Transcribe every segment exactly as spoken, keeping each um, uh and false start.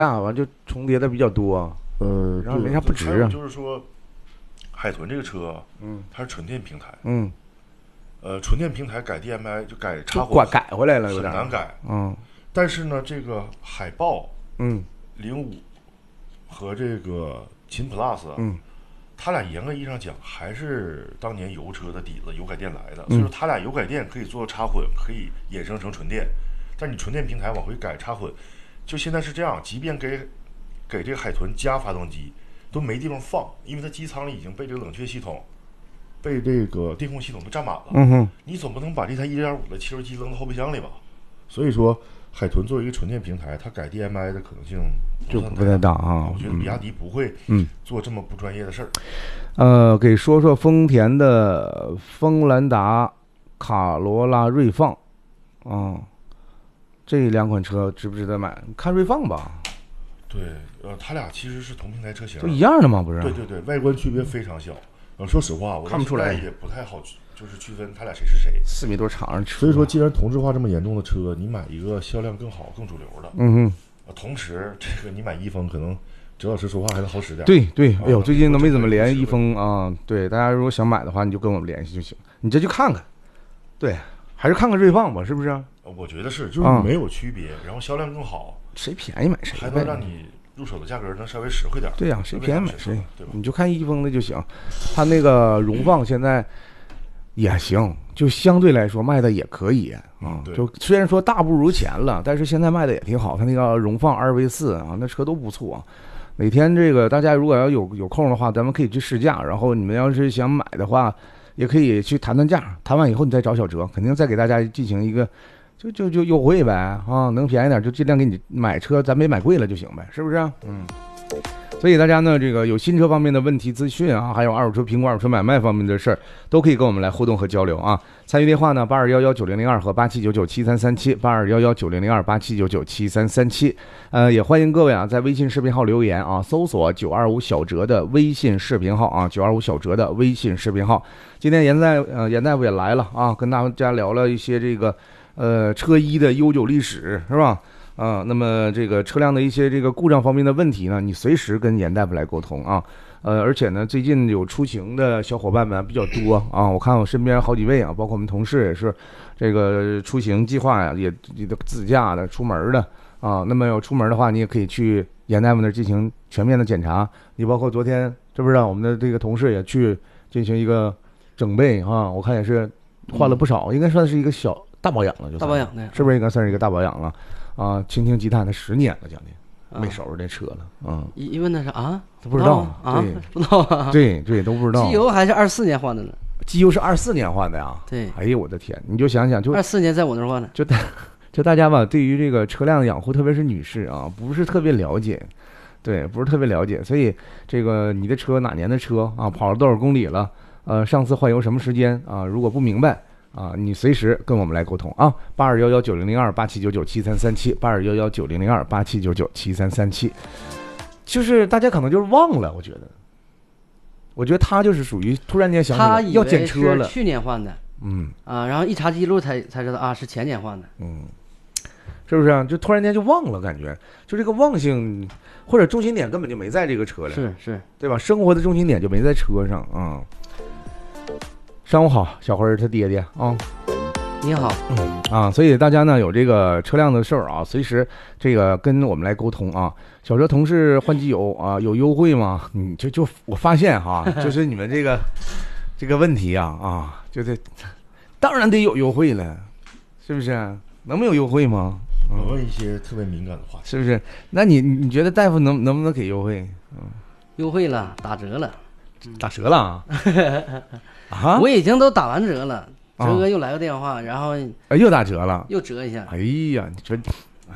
啊，完就重叠的比较多， 呃， 然后没啥不值啊。 就是说，海豚这个车， 嗯， 它是纯电平台， 嗯， 呃，纯电平台改 D M I 就改插混，改回来了，有点很难改。 嗯， 但是呢，这个海豹， 嗯， 零五和这个秦 Plus， 嗯， 它俩严格意义上讲还是当年油车的底子，油改电来的，所以说它俩油改电可以做插混，可以衍生成纯电，但你纯电平台往回改插混。就现在是这样，即便给给这个海豚加发动机都没地方放，因为它机舱里已经被这个冷却系统、被这个电控系统都占满了。 嗯哼， 你总不能把这台一点五的汽油机扔到后备箱里吧？所以说，海豚作为一个纯电平台，它改 D M I 的可能性就不太大啊。 我觉得比亚迪不会嗯做这么不专业的事儿。 呃，给说说丰田的锋兰达、卡罗拉、锐放，嗯。这两款车值不值得买？看锐放吧。 对，呃，它俩其实是同平台车型， 就一样的嘛，不是？ 对对对，外观区别非常小。呃，说实话，我看不出来， 也不太好，就是区分它俩谁是谁。 四米多长， 所以说，既然同质化这么严重的车，你买一个销量更好、更主流的， 嗯哼。 呃，同时，这个你买一丰，可能哲老师说话还能好使点。 对对，哎呦，最近都没怎么联一丰啊。对，大家如果想买的话，你就跟我们联系就行，你这去看看。对，还是看看锐放吧，是不是？ 我觉得是，就是没有区别，然后销量更好， 谁便宜买谁， 还能让你入手的价格能稍微实惠点。 对呀、啊，谁便宜买谁， 对吧？ 你就看一丰的就行。它那个荣放现在也行，就相对来说卖的也可以啊、嗯。就虽然说大不如前了，但是现在卖的也挺好。它那个荣放二 V 四啊，那车都不错、啊。哪天这个大家如果要有有空的话，咱们可以去试驾。然后你们要是想买的话，也可以去谈谈价，谈完以后你再找小哲，肯定再给大家进行一个。就就就优惠呗啊，能便宜点就尽量给你买车，咱别买贵了就行呗，是不是？嗯。所以大家呢，这个有新车方面的问题资讯啊，还有二手车评估、二手车买卖方面的事儿，都可以跟我们来互动和交流啊。参与电话呢，八二幺幺九零零二和八七九九七三三七，八二幺幺九零零二八七九九七三三七。呃，也欢迎各位啊，在微信视频号留言啊，搜索九二五小哲的微信视频号啊，九二五小哲的微信视频号。今天严大呃严大夫也来了啊，跟大家聊了一些这个。呃，车衣的悠久历史是吧？啊，那么这个车辆的一些这个故障方面的问题呢，你随时跟严大夫来沟通啊。呃，而且呢，最近有出行的小伙伴们比较多啊，我看我身边好几位啊，包括我们同事也是，这个出行计划呀，也也都自驾的、出门的啊。那么要出门的话，你也可以去严大夫那儿进行全面的检查。你包括昨天，知不知道我们的这个同事也去进行一个整备啊？我看也是换了不少，嗯、应该算是一个小。大保养了就， 大保养的， 是不是应该算是一个大保养了？啊，轻轻积碳，它十年了，将近没收拾这车了。嗯， 一一问他是啊， 他不知道啊，不知道啊， 对对都不知道。 机油还是二四年换的呢？ 机油是二四年换的呀？ 对。 哎呦我的天，你就想想，就二四年在我那儿换的。 就就大家吧，对于这个车辆养护，特别是女士啊，不是特别了解，对，不是特别了解，所以这个你的车哪年的车啊，跑了多少公里了？呃，上次换油什么时间啊？如果不明白。啊，你随时跟我们来沟通啊，八二幺幺九零零二八七九九七三三七，八二幺幺九零零二八七九九七三三七，就是大家可能就是忘了，我觉得，我觉得他就是属于突然间想起来要检车了， 去年换的， 嗯啊，然后一查记录才才知道啊是前年换的， 嗯，是不是啊？就突然间就忘了，感觉就这个忘性或者重心点根本就没在这个车里， 是是， 对吧？生活的重心点就没在车上啊。上午好，小辉儿他爹爹啊， 你好， 嗯啊，所以大家呢有这个车辆的事儿啊，随时这个跟我们来沟通啊。小哲同事换机油啊，有优惠吗？你就就我发现哈，就是你们这个这个问题啊啊，就是当然得有优惠了，是不是？能没有优惠吗？ 我问一些特别敏感的话题， 是不是？那你你觉得大夫能能不能给优惠？嗯， 优惠了，打折了， 打折了啊？啊！ 我已经都打完折了，哲哥又来个电话，然后哎又打折了， 又折一下。 哎呀，你说，哎，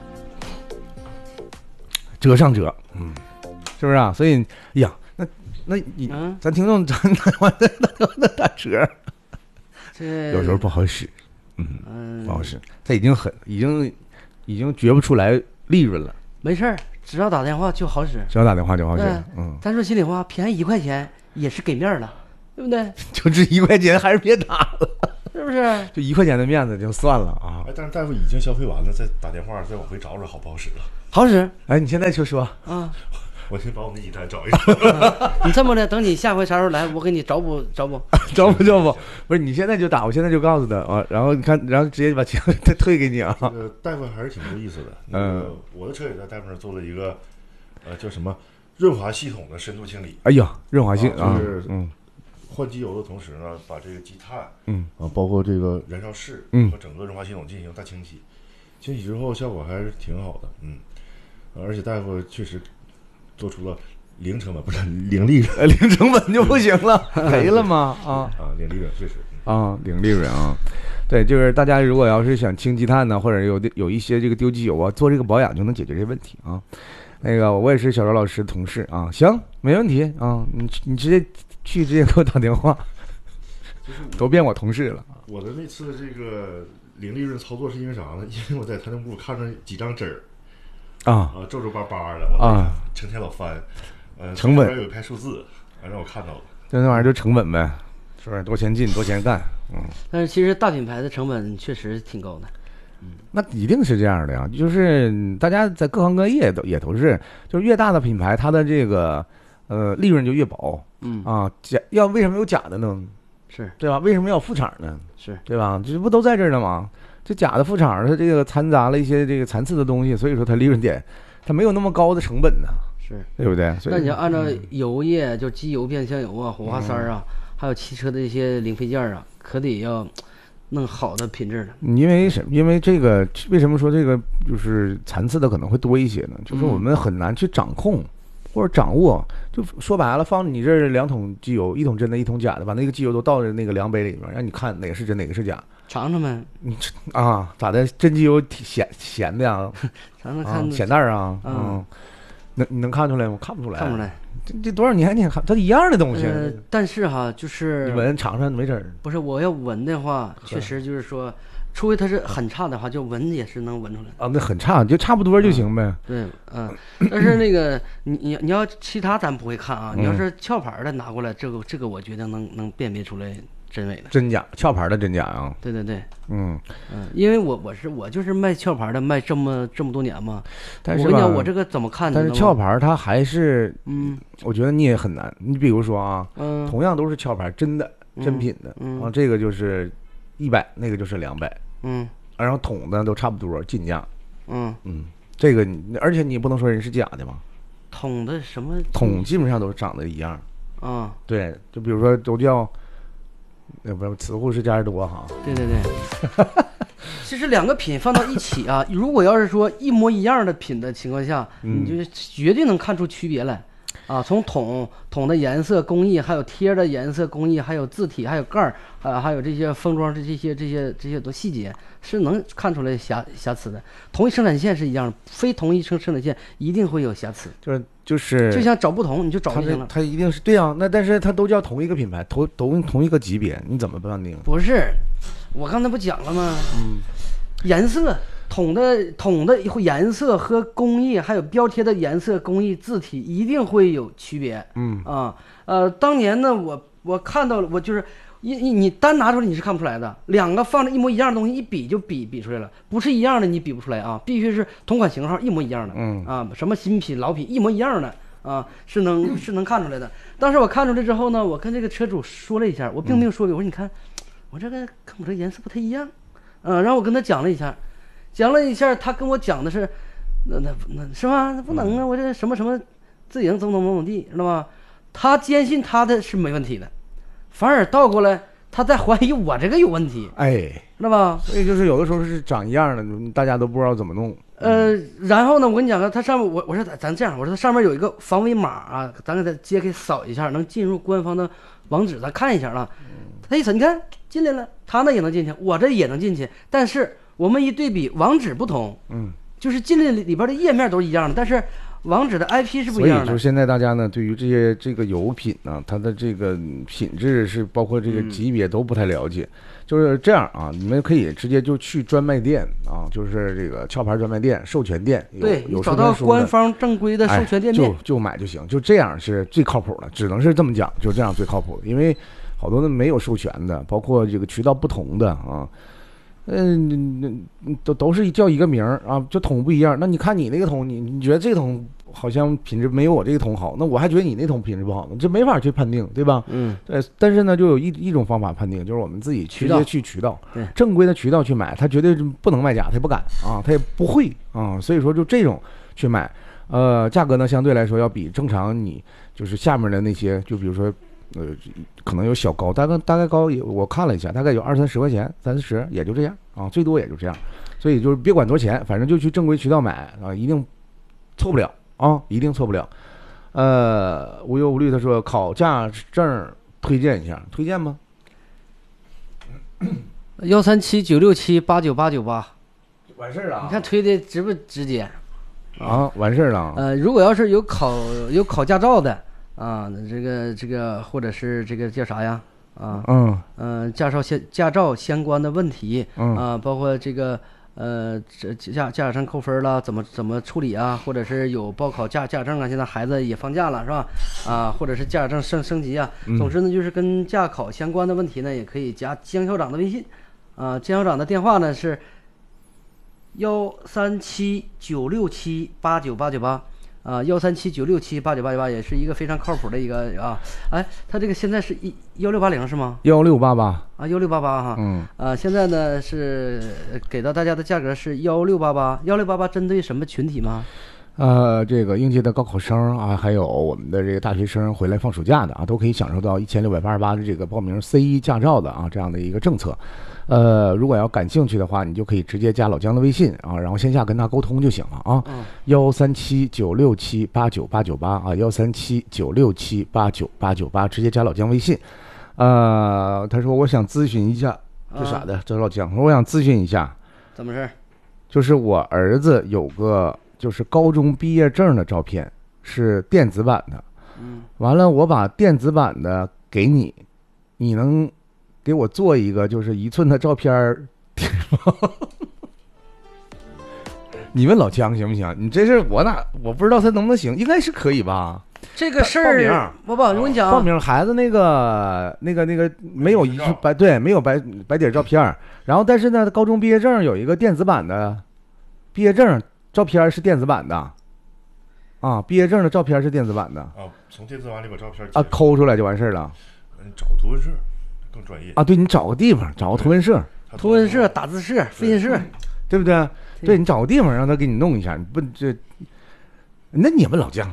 折上折，嗯，是不是啊？所以，哎呀，那那你，嗯、咱听众咱完的那打折， 这有时候不好使，嗯，嗯不好使，他已经很已经已经觉不出来利润了。 没事儿，只要打电话就好使， 只要打电话就好使。嗯， 咱说心里话，便宜一块钱也是给面了。对不对？ 就这一块钱，还是别打了， 是不是？ 就一块钱的面子就算了啊。 哎，但是大夫已经消费完了，再打电话再往回找找，好不好使了？ 好使。 哎，你现在就说啊。 我先把我那几单找一找。 啊、你这么的，等你下回啥时候来，我给你找补找补， 找补找补。不是，你现在就打，我现在就告诉他啊，然后你看，然后直接把钱他退给你啊。 这个大夫还是挺有意思的。嗯、呃，我的车也在大夫那儿做了一个，呃，叫什么润滑系统的深度清理。 哎呀，润滑系啊，就是嗯， 换机油的同时呢，把这个积碳， 嗯啊，包括这个燃烧室， 嗯， 和整个润滑系统进行大清洗。清洗之后效果还是挺好的，嗯，而且大夫确实做出了。零成本不是零利润， 零成本就不行了，赔了吗？啊啊，零利润确实啊，零利润啊，对，就是大家如果要是想清积碳呢，或者有有一些这个丢机油啊，做这个保养就能解决这问题啊。那个我也是小赵老师的同事啊，行，没问题啊，你你直接去直接给我打电话， 就是都变我同事了。 我的那次这个零利润操作是因为啥呢？因为我在财政部看着几张纸儿啊啊皱皱巴巴的，我啊成天老翻。呃， 成本有一排数字，啊，让我看到了。 这那玩意儿就成本呗，是不是？多钱进，多钱干，嗯。 但是其实大品牌的成本确实挺高的， 嗯，那一定是这样的呀。就是大家在各行各业都也都是，就是越大的品牌，它的这个呃利润就越薄， 嗯啊，假要为什么有假的呢？ 是对吧？为什么要副厂呢？ 是对吧？这不都在这儿呢吗？这假的副厂，它这个掺杂了一些这个残次的东西，所以说它利润点它没有那么高的成本呢。 是对不对？ 那你要按照油液，就机油、变相油啊、火花塞啊，嗯、还有汽车的一些零配件啊，可得要弄好的品质的。 因为什么？因为这个为什么说这个就是残次的可能会多一些呢？就是我们很难去掌控、嗯、或者掌握。就说白了，放你这儿两桶机油，一桶真的，一桶假的，把那个机油都倒在那个量杯里面，让你看哪个是真，哪个是假。 尝尝呗。 你啊，咋的？真机油咸咸的呀？ 尝尝看。 咸淡啊？ 嗯。 嗯能你能看出来吗？看不出来， 看不出来。 这这多少年你也看，它一样的东西。 呃，但是哈，就是你闻尝尝没准儿。 不是，我要闻的话，确实就是说，除非它是很差的话，就闻也是能闻出来。 啊，那很差，就差不多就行呗。 嗯、对，嗯，但是那个你你你要其他咱不会看啊，你要是壳牌的拿过来，这个这个我觉得能能辨别出来。真伪的， 真假，壳牌的真假啊？ 对对对， 嗯嗯，因为我我是我就是卖壳牌的，卖这么这么多年嘛。 但是我跟你讲，我这个怎么看？ 但是壳牌它还是， 嗯， 我觉得你也很难。你比如说啊， 嗯， 同样都是壳牌，真的真品的， 嗯， 啊，这个就是一百，那个就是两百， 嗯， 然后桶的都差不多进价， 嗯嗯，这个你而且你不能说人是假的嘛。 桶的什么？ 桶基本上都是长得一样。 啊， 对，就比如说都叫。那不是瓷护是加尔多哈？ 对对对，其实两个品放到一起啊，如果要是说一模一样的品的情况下， 嗯、 你就绝对能看出区别来啊！从桶桶的颜色工艺，还有贴的颜色工艺，还有字体，还有盖儿啊，还有这些封装这这些这些这些多细节，是能看出来瑕瑕疵的。同一生产线是一样的，非同一生生产线一定会有瑕疵。 就是就是就像找不同，你就找就行了。 它一定是对啊，那但是它都叫同一个品牌，同都同一个级别，你怎么判定？ 不是，我刚才不讲了吗？ 嗯， 颜色桶的桶的颜色和工艺，还有标贴的颜色、工艺、字体一定会有区别。 嗯啊呃，当年呢，我我看到了，我就是你你你单拿出来你是看不出来的，两个放着一模一样的东西，一比就比比出来了，不是一样的你比不出来啊，必须是同款型号一模一样的。 嗯啊，什么新品老品一模一样的啊，是能是能看出来的。当时我看出来之后呢，我跟这个车主说了一下，我并没有说给我说你看，我这个跟我这颜色不太一样，嗯、啊，然后我跟他讲了一下。讲了一下，他跟我讲的是，那那那是吧？那不能啊！我这什么什么自营怎么怎么怎么地，知道吧？他坚信他的是没问题的，反而倒过来他在怀疑我这个有问题， 哎， 知道吧？ 所以就是有的时候是长一样的，大家都不知道怎么弄。 呃，然后呢，我跟你讲啊，它上面我我说咱咱这样，我说它上面有一个防伪码啊，咱给它揭开扫一下，能进入官方的网址，咱看一下啊。他一瞅，你看进来了，他那也能进去，我这也能进去，但是。我们一对比，网址不同， 嗯， 就是进来里边的页面都是一样的，但是网址的 I P 是不一样的。 所以说现在大家呢，对于这些这个油品呢，它的这个品质是包括这个级别都不太了解。嗯、就是这样啊，你们可以直接就去专卖店啊，就是这个壳牌专卖店、授权店，有对， 有找到官方正规的授权店面、 哎、就就买就行，就这样是最靠谱的，只能是这么讲，就这样最靠谱的，因为。 好多的没有授权的，包括这个渠道不同的啊。嗯，都都是叫一个名儿啊，就桶不一样。那你看你那个桶，你你觉得这个桶好像品质没有我这个桶好，那我还觉得你那桶品质不好呢，这没法去判定，对吧？ 嗯， 对。但是呢，就有一一种方法判定，就是我们自己直接去渠道， 对， 正规的渠道去买，他绝对不能卖假，他也不敢啊，他也不会啊，所以说就这种去买，呃，价格呢相对来说要比正常你就是下面的那些，就比如说。呃，可能有小高，大概大概高也我看了一下，大概有二三十块钱，三四十也就这样啊，最多也就这样，所以就是别管多少钱，反正就去正规渠道买啊，一定错不了啊，一定错不了。呃，无忧无虑的说，考驾证推荐一下，推荐吗？ 幺三七九六七八九八九八， 完事儿了。 你看推的直不直接？ 啊，完事儿了。 呃，如果要是有考有考驾照的。啊，这个这个，或者是这个叫啥呀？啊， 嗯嗯、呃，驾照相驾照相关的问题， 嗯啊，包括这个呃，这驾驾驶证扣分了，怎么怎么处理啊？或者是有报考驾驾证啊？现在孩子也放假了，是吧？啊，或者是驾驶证升升级啊？总之呢，就是跟驾考相关的问题呢，也可以加江校长的微信，啊，江校长的电话呢是幺三七九六七八九八九八。啊，幺三七九六七八九八九八也是一个非常靠谱的一个啊，哎，他这个现在是一幺六八零是吗？ 幺六八八啊，幺六八八哈， 嗯， 啊，现在呢是给到大家的价格是幺六八八，幺六八八针对什么群体吗？ 呃，这个应届的高考生啊，还有我们的这个大学生回来放暑假的啊，都可以享受到一千六百八十八的这个报名 C 一 驾照的啊这样的一个政策。呃，如果要感兴趣的话，你就可以直接加老姜的微信啊，然后线下跟他沟通就行了啊。幺三七九六七八九八九八啊，幺三七九六七八九八九八，直接加老姜微信。呃，他说我想咨询一下，这啥的？这老姜说我想咨询一下， 怎么事？ 就是我儿子有个就是高中毕业证的照片是电子版的， 嗯， 完了我把电子版的给你，你能给我做一个就是一寸的照片你问老姜行不行？你这事我哪我不知道他能不能行，应该是可以吧？ 这个事儿，我报，我跟你讲， 报名孩子那个那个那个没有一白对没有白白底照片，然后但是呢，高中毕业证有一个电子版的，毕业证照片是电子版的，啊，毕业证的照片是电子版的啊，从电子版里把照片啊抠出来就完事了。 你找图文社更专业啊，对你找个地方，找个图文社， 图文社、打字室、复印室， 对不对？对你找个地方让他给你弄一下，你不这，那你问老姜。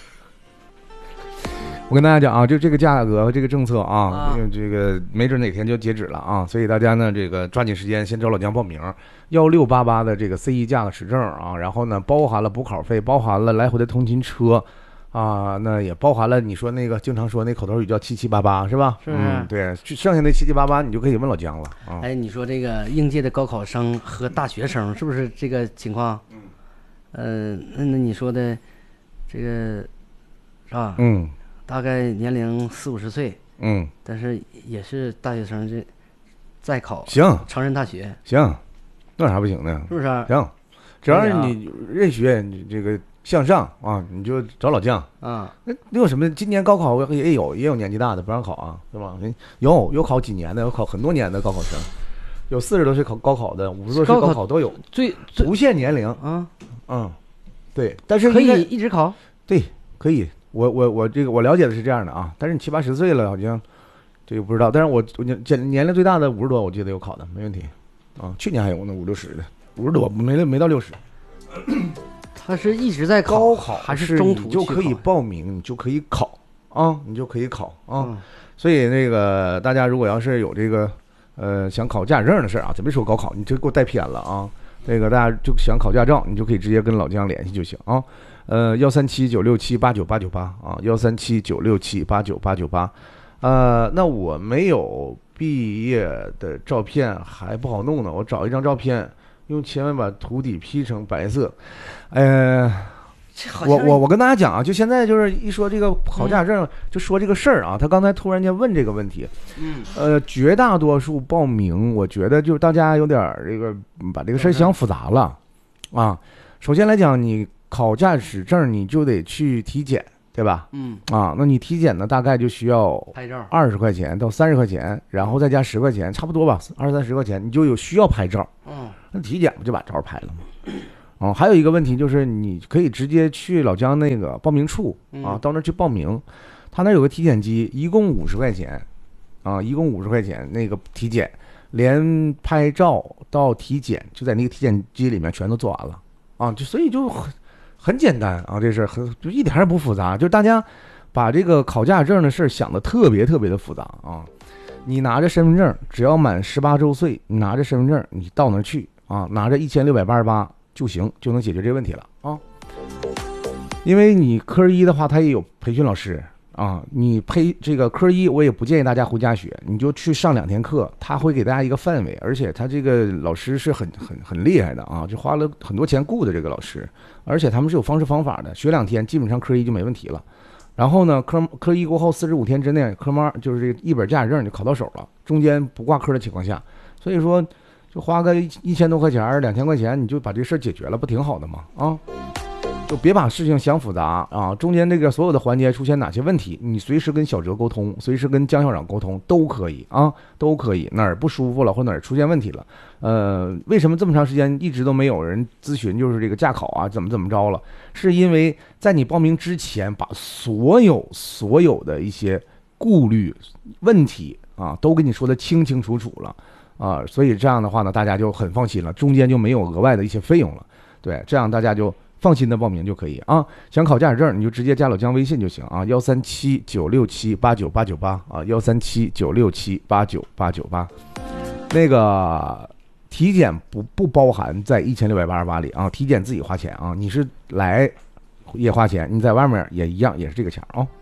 我跟大家讲啊，就这个价格和这个政策啊，这个这个没准哪天就截止了啊，所以大家呢这个抓紧时间先找老姜报名，幺六八八的这个 C 一 驾驶证啊，然后呢包含了补考费，包含了来回的通勤车。啊，那也包含了你说那个经常说那口头语叫七七八八是吧？ 是不是？ 嗯，对，剩下那七七八八你就可以问老姜了啊。 哎，你说这个应届的高考生和大学生是不是这个情况？嗯，呃，那那你说的这个是吧？ 嗯， 大概年龄四五十岁， 嗯， 但是也是大学生，这在考行成人大学行，那有啥不行的？ 是不是？ 行，只要是你认学，你这个。向上啊，你就找老姜啊。 那你有什么？今年高考也有，也有年纪大的不让考啊，对吧？有有考几年的，有考很多年的高考生，有四十多岁考高考的，五十多岁高考都有， 最无限年龄啊。 嗯，对，但是可以一直考。 对，可以。我我我这个我了解的是这样的啊，但是你七八十岁了，好像这个不知道。但是我我年年龄最大的五十多，我记得有考的，没问题啊。去年还有那五六十的，五十多没没到六十。 他是一直在高考， 还是中途你就可以报名，你就可以考啊，你就可以考啊。 嗯、 所以那个大家如果要是有这个呃想考驾驶证的事啊，咱别说高考，你这给我带偏了啊。这个大家就想考驾照，你就可以直接跟老姜联系就行啊。呃，幺三七九六七八九八九八啊，幺三七九六七八九八九八。呃，那我没有毕业的照片还不好弄呢，我找一张照片。用千万把图底 P 成白色，呃，我我我跟大家讲啊，就现在就是一说这个考驾证，就说这个事儿啊，他刚才突然间问这个问题， 嗯， 呃，绝大多数报名，我觉得就是大家有点这个把这个事儿想复杂了啊。首先来讲，你考驾驶证你就得去体检对吧？ 嗯啊，那你体检呢，大概就需要拍照二十块钱到三十块钱，然后再加十块钱，差不多吧，二三十块钱，你就有需要拍照。 嗯， 那体检不就把照拍了吗？哦，还有一个问题就是，你可以直接去老姜那个报名处啊，到那儿去报名，他那有个体检机，一共五十块钱，啊，一共五十块钱，那个体检连拍照到体检就在那个体检机里面全都做完了啊，就所以就很很简单啊，这事很就一点也不复杂，就大家把这个考驾证的事想的特别特别的复杂啊。你拿着身份证，只要满十八周岁，你拿着身份证，你到那儿去啊，拿着一千六百八十八就行，就能解决这个问题了啊。因为你科一的话，他也有培训老师啊，你培这个科一，我也不建议大家回家学，你就去上两天课，他会给大家一个范围，而且他这个老师是很很很厉害的啊，就花了很多钱雇的这个老师，而且他们是有方式方法的，学两天基本上科一就没问题了。然后呢，科科一过后四十五天之内，科目二就是这个一本驾驶证就考到手了，中间不挂科的情况下，所以说就花个一千多块钱、两千块钱，你就把这事儿解决了，不挺好的吗？啊，就别把事情想复杂啊，中间这个所有的环节出现哪些问题，你随时跟小哲沟通，随时跟江校长沟通都可以啊，都可以。哪儿不舒服了或哪儿出现问题了，呃，为什么这么长时间一直都没有人咨询，就是这个驾考啊怎么怎么着了？是因为在你报名之前，把所有所有的一些顾虑问题啊都跟你说的清清楚楚了啊，所以这样的话呢，大家就很放心了，中间就没有额外的一些费用了。对，这样大家就放心的报名就可以啊。想考驾驶证，你就直接加老姜微信就行啊，幺三七九六七八九八九八啊，幺三七九六七八九八九八。那个体检不不包含在一千六百八十八里啊，体检自己花钱啊，你是来也花钱，你在外面也一样，也是这个钱啊。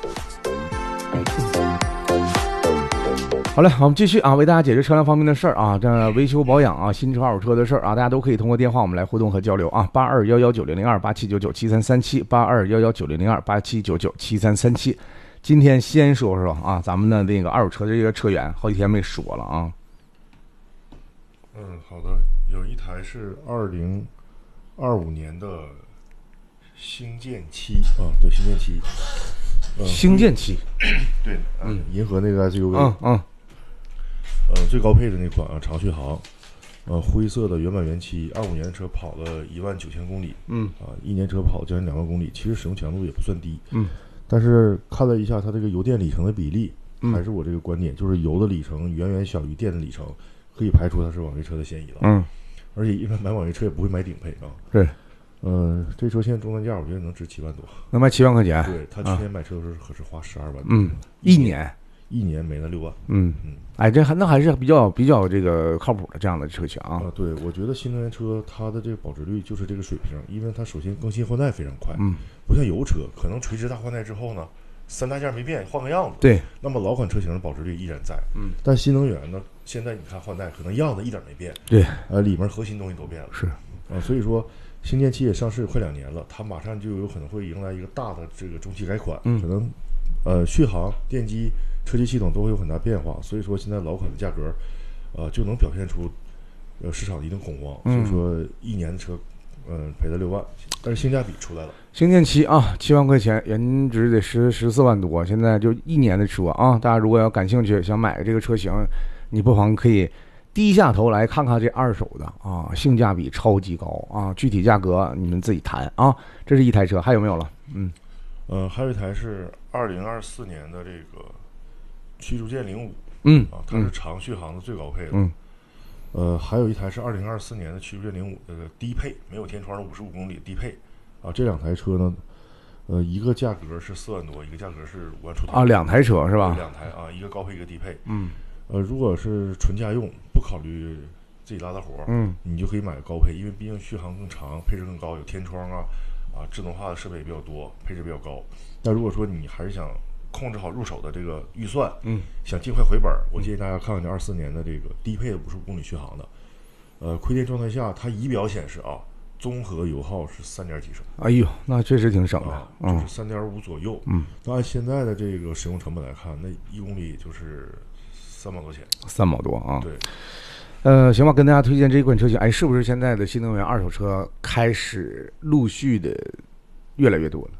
好嘞，我们继续啊，为大家解决车辆方面的事儿啊，这维修保养啊，新车二手车的事儿啊，大家都可以通过电话我们来互动和交流啊，八二幺幺九零零二八七九九七三三七，八二幺幺九零零二八七九九七三三七。今天先说说啊，咱们的那个二手车的这个车源，好几天没说了啊。 嗯，好的，有一台是二零二五年的星舰七啊，对，星舰七， 呃、星舰七， 对，嗯，银河那个 S U V， 嗯嗯， 呃，最高配的那款啊，长续航，呃，灰色的原版原漆，二五年的车跑了一万九千公里， 嗯， 啊，一年车跑将近两万公里，其实使用强度也不算低， 嗯， 但是看了一下它这个油电里程的比例，嗯、还是我这个观点，就是油的里程远远小于电的里程。可以排除它是网约车的嫌疑了， 嗯， 而且一般买网约车也不会买顶配啊。 对， 呃，这车现在终端价我觉得能值七万多， 能卖七万块钱。 对，他去年买车的时候可是花十二万多， 嗯，一年一年没了六万， 嗯嗯，哎，这还那还是比较比较这个靠谱的这样的车型啊。 啊，对，我觉得新能源车它的这个保值率就是这个水平，因为它首先更新换代非常快， 嗯， 不像油车可能垂直大换代之后呢。三大件没变，换个样子。 对， 那么老款车型的保值率依然在。 嗯， 但新能源呢，现在你看换代，可能样子一点没变。 对， 呃，里面核心东西都变了。 是， 啊，所以说星舰七也上市快两年了，它马上就有可能会迎来一个大的这个中期改款， 嗯， 可能呃续航、电机、车机系统都会有很大变化。所以说现在老款的价格，呃，就能表现出呃市场的一定恐慌。所以说一年的车，嗯、呃，赔了六万，但是性价比出来了。 星舰七啊，七万块钱，原值得十十四万多，现在就一年的车啊。大家如果要感兴趣，想买这个车型，你不妨可以低下头来看看这二手的啊，性价比超级高啊。具体价格你们自己谈啊。这是一台车，还有没有了？嗯， 呃，还有一台是二零二四年的这个驱逐舰零五， 嗯啊，它是长续航的最高配的。 嗯， 呃，还有一台是二零二四年的驱逐舰零五的低配，没有天窗的五十五公里低配。啊，这两台车呢，呃，一个价格是四万多，一个价格是五万出头。 啊，两台车是吧？ 两台啊，一个高配，一个低配。 嗯， 呃，如果是纯家用，不考虑自己拉的活， 嗯， 你就可以买个高配，因为毕竟续航更长，配置更高，有天窗啊，啊，智能化的设备也比较多，配置比较高。但如果说你还是想控制好入手的这个预算， 嗯， 想尽快回本，我建议大家看看这二四年的这个低配的五十五公里续航的，呃，亏电状态下，它仪表显示啊。综合油耗是三点几升， 哎呦，那确实挺省的， 啊、就是三点五左右。 嗯， 那按现在的这个使用成本来看，那一公里就是三毛多钱， 三毛多啊。 对， 呃，行吧，跟大家推荐这一款车型，哎，是不是现在的新能源二手车开始陆续的越来越多了？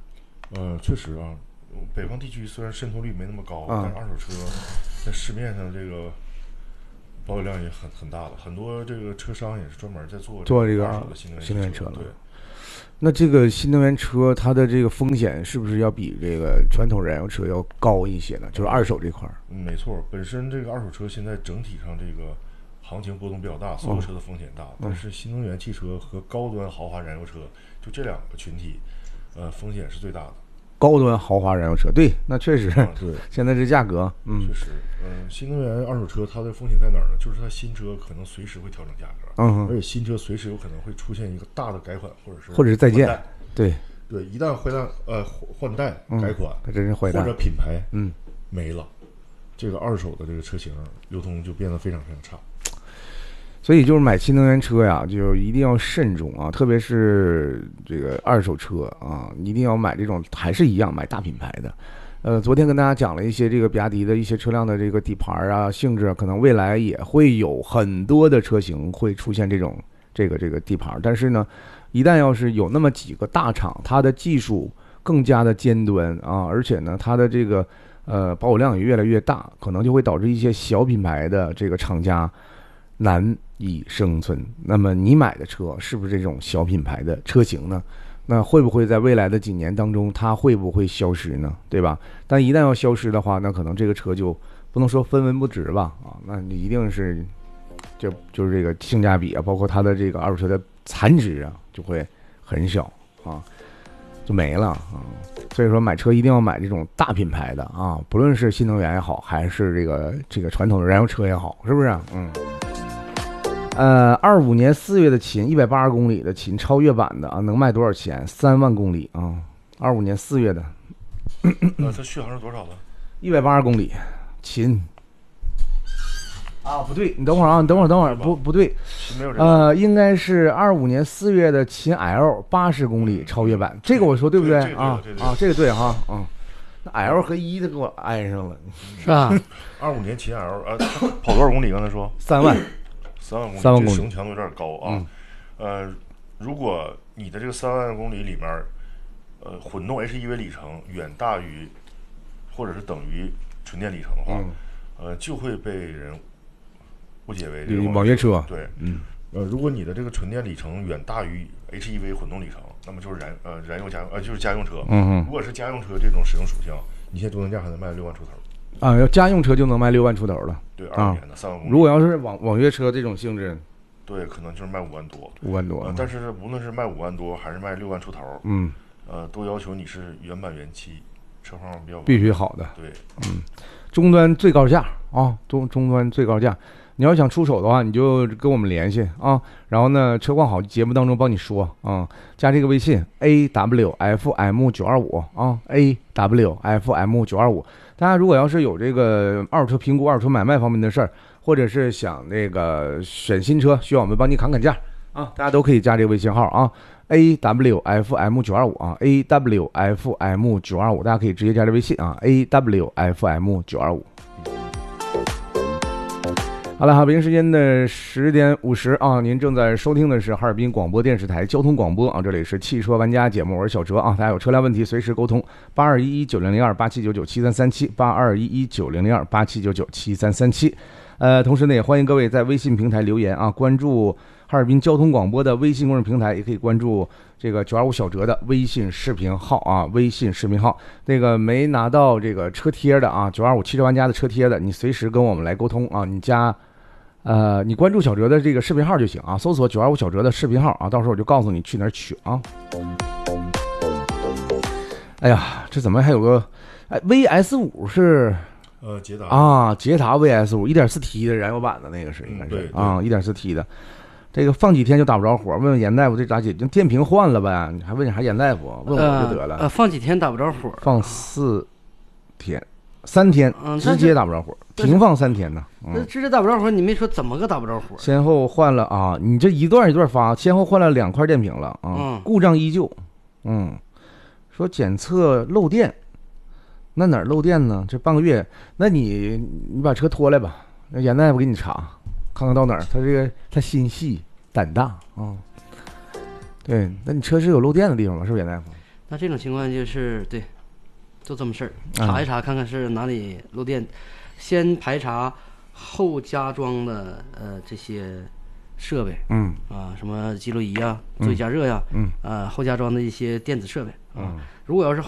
呃，确实啊，北方地区虽然渗透率没那么高， 啊、 但是二手车在市面上这个保有量也很很大了，很多这个车商也是专门在做做这个二手的新能源车了。 对， 那这个新能源车它的这个风险是不是要比这个传统燃油车要高一些呢？就是二手这块儿。 嗯，没错，本身这个二手车现在整体上这个行情波动比较大，所有车的风险大， 哦、 但是新能源汽车和高端豪华燃油车就这两个群体，呃，风险是最大的。 高端豪华燃油车，对，那确实， 啊、对， 现在这价格，嗯， 确实，嗯、呃，新能源二手车它的风险在哪儿呢？就是它新车可能随时会调整价格， 嗯， 而且新车随时有可能会出现一个大的改款，或者是或者是再见，对对，一旦换代呃换代改款， 它真是换代或者品牌嗯没了，这个二手的这个车型流通就变得非常非常差。 所以就是买新能源车呀，就一定要慎重啊，特别是这个二手车啊，一定要买这种还是一样买大品牌的。呃，昨天跟大家讲了一些这个比亚迪的一些车辆的这个底盘啊、性质，可能未来也会有很多的车型会出现这种这个这个底盘，但是呢，一旦要是有那么几个大厂，它的技术更加的尖端啊，而且呢，它的这个呃保有量也越来越大，可能就会导致一些小品牌的这个厂家难以生存。那么你买的车是不是这种小品牌的车型呢？那会不会在未来的几年当中，它会不会消失呢？对吧？但一旦要消失的话，那可能这个车就不能说分文不值吧？啊，那你一定是就就是这个性价比啊，包括它的这个二手车的残值啊，就会很少啊，就没了啊。所以说买车一定要买这种大品牌的啊，不论是新能源也好，还是这个这个传统的燃油车也好，是不是？嗯。呃，二五年四月的秦，一百八十公里的秦超越版的啊，能卖多少钱？三万公里啊，二五年四月的。 呃，它续航是多少呢？ 一百八十公里，秦。啊，不对，你等会儿啊，你等会儿，等会儿，不不对， 没有这个。 呃，应该是二五年四月的秦 L 八十公里超越版，这个我说对不对啊？啊，这个对哈，嗯。那 L 和一都给我挨上了， 是吧？ 二五年秦 L 呃，跑多少公里？刚才说三万。 三万公里， 三万公里， 使用强度有点高啊。嗯、呃，如果你的这个三万公里里面，呃，混动 H E V 里程远大于或者是等于纯电里程的话，嗯、呃，就会被人误解为这个网约车。 对， 嗯， 呃，如果你的这个纯电里程远大于 H E V 混动里程，那么就是燃呃燃油家呃就是家用车。 嗯嗯。 如果是家用车这种使用属性，你现在终端价还能卖六万出头。 啊，要家用车就能卖六万出头了。 对，二五年的三万公里。 如果要是网网约车这种性质， 对，可能就是卖五万多。 五万多、 呃。但是无论是卖五万多还是卖六万出头， 嗯， 呃，都要求你是原版原漆，车况比较必须好的。 对， 嗯，终端最高价啊，终终端最高价。你要想出手的话，你就跟我们联系啊。然后呢，车况好，节目当中帮你说啊。加这个微信 A W F M 九二五啊 ，A W F M 九二五。大家如果要是有这个二手车评估、二手车买卖方面的事儿，或者是想那个选新车，需要我们帮你砍砍价啊，大家都可以加这个微信号啊 ，A W F M 九二五啊 ，A W F M 九二五，大家可以直接加这微信啊 ，A W F M 九二五。好了，哈，北京时间的十点五十啊，您正在收听的是哈尔滨广播电视台交通广播啊，这里是汽车玩家节目，我是小哲啊，大家有车辆问题随时沟通，八二一一九零零二八七九九七三三七，八二一一九零零二八七九九七三三七，呃，同时呢，也欢迎各位在微信平台留言啊，关注哈尔滨交通广播的微信公众平台，也可以关注这个九二五小哲的微信视频号啊，微信视频号，那个没拿到这个车贴的啊，九二五汽车玩家的车贴的，你随时跟我们来沟通啊，你加。呃，你关注小哲的这个视频号就行啊，搜索九二五小哲的视频号啊，到时候我就告诉你去哪儿取啊。哎呀，这怎么还有个哎 V S 五是呃捷达啊，捷达 V S 五 一点四 T 的燃油版的那个是应该是、嗯、啊 一点四 T 的，这个放几天就打不着火，问问严大夫这咋解决？电瓶换了呗，你还问啥严大夫？问我就得了。 呃，呃放几天打不着火？ 放四天。三天直接打不着火，停放三天呢。 那直接打不着火，你没说怎么个打不着火？ 先后换了啊，你这一段一段发，先后换了两块电瓶了啊， 嗯、 故障依旧。嗯，说检测漏电，那哪儿漏电呢？这半个月，那你你把车拖来吧，让严大夫给你查，看看到哪儿。他这个他心细胆大啊、嗯。对，那你车是有漏电的地方吗？是不是严大夫？ 那这种情况就是对，就这么事儿，查一查看看是哪里漏电，先排查后加装的呃这些设备， 嗯啊，什么机炉仪啊、座椅加热呀， 嗯啊后加装的一些电子设备啊， 嗯， 如果要是